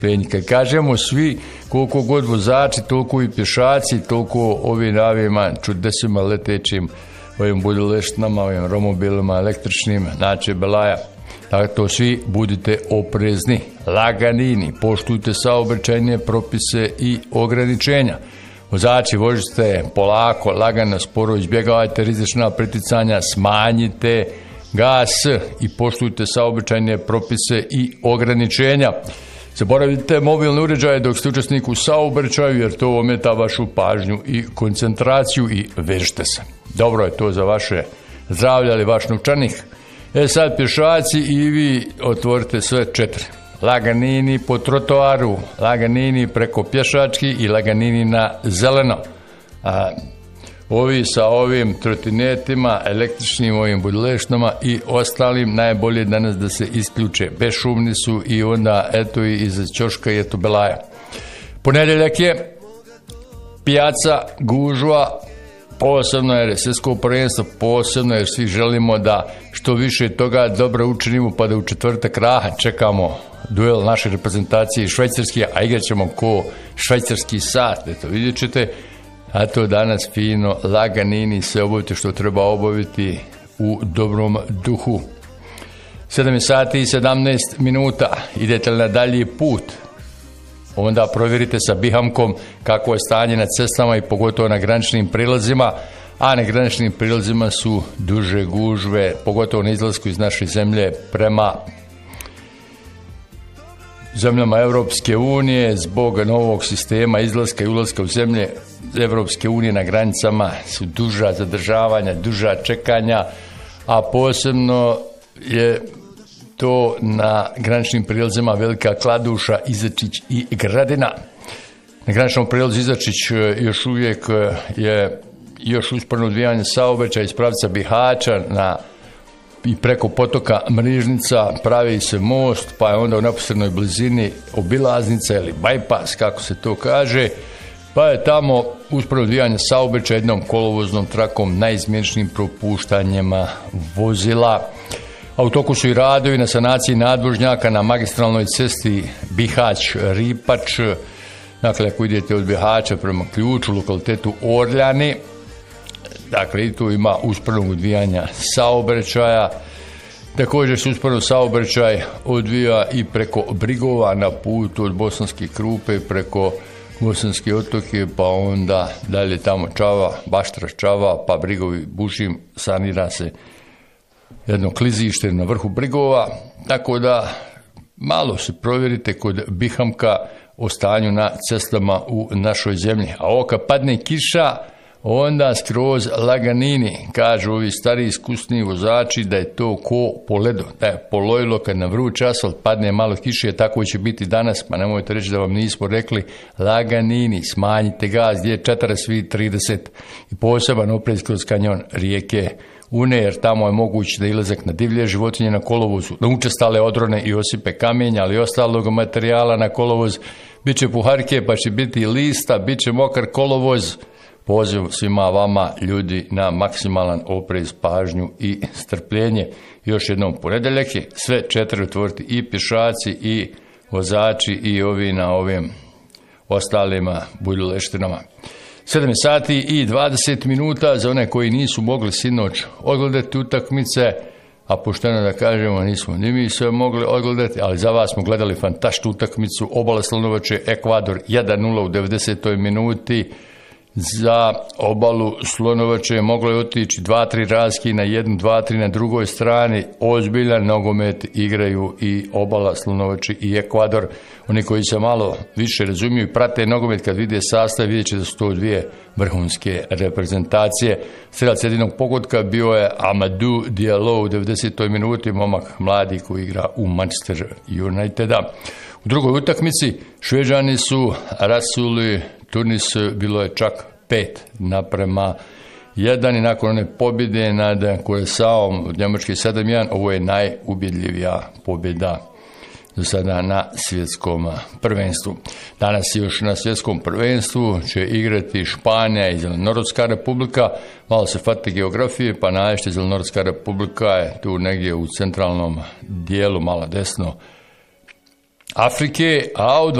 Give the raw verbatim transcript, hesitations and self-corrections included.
Kad kažemo svi, koliko god vozači, toliko i pješaci, toliko ovi navima čudesima letećim, ovim budileštinama, ovim romobilima električnim, znači belaja. Tako to svi budite oprezni, laganini, poštujte saobraćajne propise i ograničenja. Vozači, vožite polako, lagano, sporo, izbjegavajte rizična priticanja, smanjite gas i poštujte saobraćajne propise i ograničenja. Zaboravite mobilne uređaje dok ste učesnik u saobraćaju, jer to ometa vašu pažnju i koncentraciju i vežite se. Dobro je to za vaše zdravlje, ali vaš novčanik. E sad, pješaci, i vi otvorite sve četiri. Laganini po trotoaru, laganini preko pješački i laganini na zeleno. A ovi sa ovim trotinetima, električnim ovim budileštinama i ostalim najbolje danas da se isključe. Bešumni su i onda eto i iz ćoška i eto belaja. Ponedjeljak je pijaca, gužva, posebno jer je svjetsko prvenstvo, posebno jer svi želimo da što više toga dobro učinimo, pa da u četvrtak raha čekamo duel naše reprezentacije švajcarski, a igrat ćemo ko švajcarski sat. Eto, vidjet ćete, a to danas fino, laganini, sve obavite što treba obaviti u dobrom duhu. sedam sati i sedamnaest minuta, idete li na dalji put? Onda provjerite sa Bihamkom kako je stanje na cestama i pogotovo na graničnim prilazima, a na graničnim prilazima su duže gužve, pogotovo na izlasku iz naše zemlje prema zemljama Evropske unije zbog novog sistema izlaska i ulaska u zemlje Evropske unije. Na granicama su duža zadržavanja, duža čekanja, a posebno je to na graničnim prilazima Velika Kladuša, Izačić i Gradina. Na graničnom prilazu Izačić još uvijek je još usporno odvijanje saobraćaja iz pravca Bihaća na i preko potoka Mrižnica, pravi se most, pa je onda u neposrednoj blizini obilaznica ili bypass, kako se to kaže, pa je tamo usporno odvijanje saobraćaja jednom kolovoznom trakom najizmjeničnim propuštanjima vozila. A u toku su i radovi na sanaciji nadvožnjaka na magistralnoj cesti Bihać-Ripač. Dakle, ako idete od Bihaća prema Ključu, lokalitetu Orljani, dakle, i tu ima uspornog odvijanja saobraćaja. Također se usporno saobraćaj odvija i preko Brigova na putu od Bosanske Krupe preko Bosanske Otoke, pa onda dalje tamo Čava, Baštra Čava, pa Brigovi Bušim, sanira se jedno klizište na vrhu Brigova, tako da malo se provjerite kod Bihamka o stanju na cestama u našoj zemlji. A ovo kad padne kiša, onda skroz laganini, kažu ovi stari iskusni vozači da je to ko po ledu, da je polojilo kad na vruć asfalt padne malo kiše, tako će biti danas, pa nemojte reći da vam nismo rekli, laganini, smanjite gas, gdje je četrdeset, vi trideset i poseban oprez kroz kanjon rijeke Une, jer tamo je moguće da ilazak na divlje životinje na kolovozu, na učestale odrone i osipe kamenja, ali i ostalog materijala na kolovoz, bit će puharke, pa će biti lista, bit će mokar kolovoz. Poziv svima vama, ljudi, na maksimalan oprez, pažnju i strpljenje. Još jednom, ponedjeljak je, sve četiri otvoriti, i pješaci, i vozači, i ovi na ovim ostalima budileštinama. sedam sati i dvadeset minuta za one koji nisu mogli sinoć odgledati utakmice, a pošteno da kažemo, nismo ni mi sve mogli odgledati, ali za vas smo gledali fantastičnu utakmicu Obala Slonovače, Ekvador jedan nula u devedesetoj minuti. Za Obalu Slonovače moglo je otići dva tri razlike na jednu, dva tri na drugoj strani. Ozbiljan nogomet igraju i Obala Slonovače i Ekvador. Oni koji se malo više razumiju i prate nogomet, kad vide sastav, vidjet će da su to dvije vrhunske reprezentacije. Strelac jedinog pogotka bio je Amadou Diallo u devedesetoj minuti, momak mladi koji igra u Manchester Uniteda. U drugoj utakmici Šveđani su rasuli Tunis, bilo je čak pet naprema jedan i nakon one pobjede nad Kuresaom od Njemačke sedam jedan, ovo je najubjedljivija pobjeda do sada na svjetskom prvenstvu. Danas još na svjetskom prvenstvu će igrati Španija i Zelenorodska republika. Malo se fate geografije, pa najviše Zelenorodska republika je tu negdje u centralnom dijelu, malo desno Afrike, a u